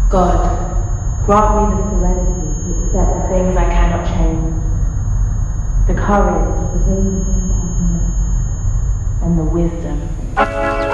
God, grant me the serenity to accept the things I cannot change, the courage to change